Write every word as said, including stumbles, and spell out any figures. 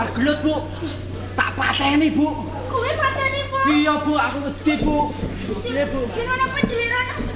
keluar gelut, Bu. Tak pateni, Bu. Kowe pateni, Bu. Iya, Bu, aku wedi, Bu. Iya, Bu. Gimana penjelasan?